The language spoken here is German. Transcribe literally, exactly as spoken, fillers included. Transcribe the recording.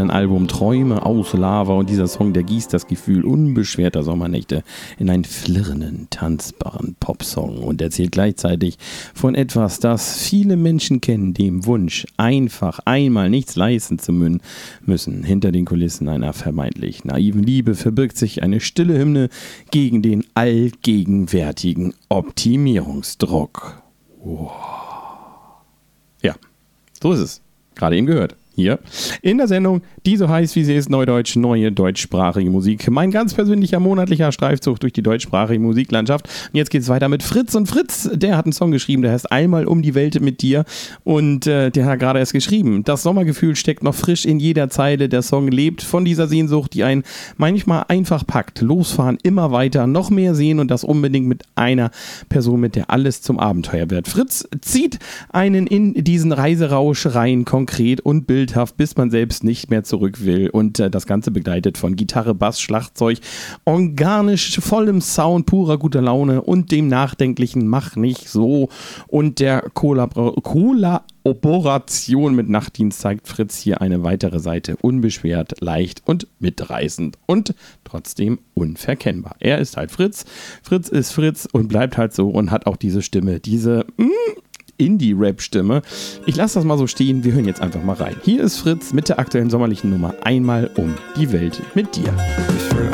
aktuellen Album Träume aus Lava und dieser Song, der gießt das Gefühl unbeschwerter Sommernächte in einen flirrenden, tanzbaren Popsong und erzählt gleichzeitig von etwas, das viele Menschen kennen, dem Wunsch, einfach einmal nichts leisten zu müssen. Hinter den Kulissen einer vermeintlich naiven Liebe verbirgt sich eine stille Hymne gegen den allgegenwärtigen Optimierungsdruck. Wow. Ja, so ist es. Gerade eben gehört. Hier in der Sendung, die so heißt, wie sie ist, Neudeutsch, neue deutschsprachige Musik. Mein ganz persönlicher monatlicher Streifzug durch die deutschsprachige Musiklandschaft. Und jetzt geht es weiter mit Fritz. Und Fritz, der hat einen Song geschrieben, der heißt Einmal um die Welt mit dir. Und äh, der hat gerade erst geschrieben. Das Sommergefühl steckt noch frisch in jeder Zeile. Der Song lebt von dieser Sehnsucht, die einen manchmal einfach packt. Losfahren, immer weiter, noch mehr sehen und das unbedingt mit einer Person, mit der alles zum Abenteuer wird. Fritz zieht einen in diesen Reiserausch rein, konkret und bildhaft, bis man selbst nicht mehr zurück will. Und äh, das Ganze begleitet von Gitarre, Bass, Schlagzeug, organisch, vollem Sound, purer guter Laune und dem nachdenklichen Mach nicht so. Und der Kollabor- Kollaboration mit Nachtdienst zeigt Fritz hier eine weitere Seite. Unbeschwert, leicht und mitreißend und trotzdem unverkennbar. Er ist halt Fritz. Fritz ist Fritz und bleibt halt so und hat auch diese Stimme, diese mm, Indie-Rap-Stimme. Ich lasse das mal so stehen, wir hören jetzt einfach mal rein. Hier ist Fritz mit der aktuellen sommerlichen Nummer Einmal um die Welt mit dir. Ich will